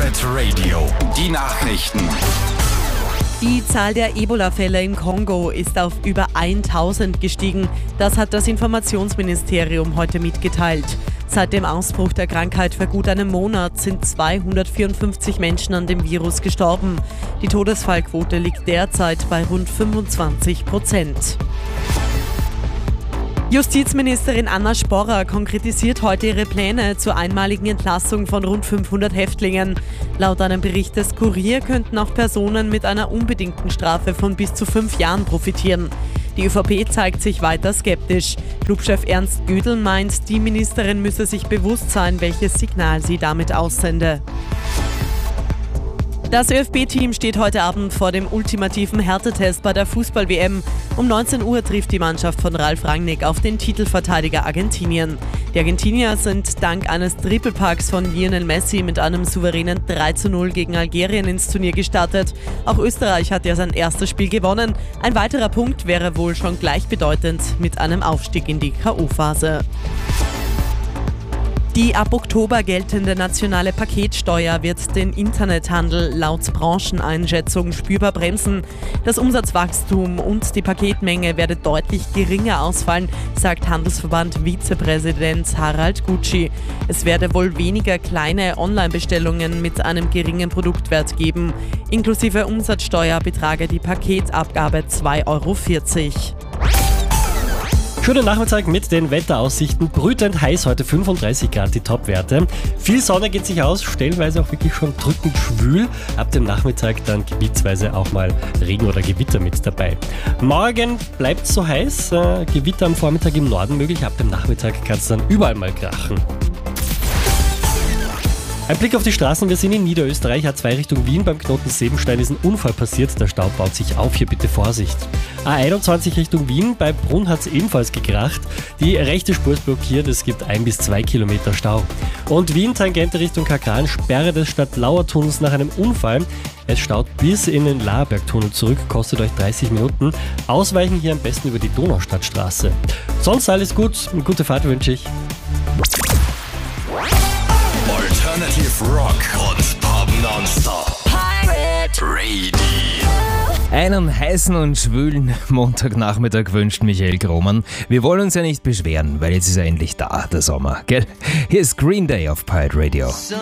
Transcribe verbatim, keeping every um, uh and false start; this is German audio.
Pirate Radio, die Nachrichten. Die Zahl der Ebola-Fälle im Kongo ist auf über tausend gestiegen. Das hat das Informationsministerium heute mitgeteilt. Seit dem Ausbruch der Krankheit vor gut einem Monat sind zweihundertvierundfünfzig Menschen an dem Virus gestorben. Die Todesfallquote liegt derzeit bei rund fünfundzwanzig Prozent. Justizministerin Anna Sporrer konkretisiert heute ihre Pläne zur einmaligen Entlassung von rund fünfhundert Häftlingen. Laut einem Bericht des Kurier könnten auch Personen mit einer unbedingten Strafe von bis zu fünf Jahren profitieren. Die ÖVP zeigt sich weiter skeptisch. Clubchef Ernst Gödel meint, die Ministerin müsse sich bewusst sein, welches Signal sie damit aussende. Das ÖFB-Team steht heute Abend vor dem ultimativen Härtetest bei der Fußball-W M. Um neunzehn Uhr trifft die Mannschaft von Ralf Rangnick auf den Titelverteidiger Argentinien. Die Argentinier sind dank eines Trippelpacks von Lionel Messi mit einem souveränen drei zu null gegen Algerien ins Turnier gestartet. Auch Österreich hat ja sein erstes Spiel gewonnen. Ein weiterer Punkt wäre wohl schon gleichbedeutend mit einem Aufstieg in die K O-Phase. Die ab Oktober geltende nationale Paketsteuer wird den Internethandel laut Brancheneinschätzung spürbar bremsen. Das Umsatzwachstum und die Paketmenge werde deutlich geringer ausfallen, sagt Handelsverband-Vizepräsident Harald Gutschi. Es werde wohl weniger kleine Online-Bestellungen mit einem geringen Produktwert geben. Inklusive Umsatzsteuer betrage die Paketabgabe zwei Euro vierzig. Schönen Nachmittag mit den Wetteraussichten. Brütend heiß heute, fünfunddreißig Grad die Topwerte. Viel Sonne geht sich aus, stellenweise auch wirklich schon drückend schwül. Ab dem Nachmittag dann gebietsweise auch mal Regen oder Gewitter mit dabei. Morgen bleibt es so heiß, äh, Gewitter am Vormittag im Norden möglich. Ab dem Nachmittag kann es dann überall mal krachen. Ein Blick auf die Straßen, wir sind in Niederösterreich, A zwei Richtung Wien, beim Knoten Sebenstein ist ein Unfall passiert, der Stau baut sich auf, hier bitte Vorsicht. A einundzwanzig Richtung Wien, bei Brunn hat es ebenfalls gekracht, die rechte Spur ist blockiert, es gibt ein bis zwei Kilometer Stau. Und Wien, Tangente Richtung Kakran, Sperre des Stadtlauertunnels nach einem Unfall, es staut bis in den Laerbergtunnel zurück, kostet euch dreißig Minuten, ausweichen hier am besten über die Donaustadtstraße. Sonst alles gut, eine gute Fahrt wünsche ich. Alternative Rock und Pop Nonstop. Pirate Radio. Einen heißen und schwülen Montagnachmittag wünscht Michael Grohmann. Wir wollen uns ja nicht beschweren, weil jetzt ist er endlich da, der Sommer, gell? Hier ist Green Day auf Pirate Radio.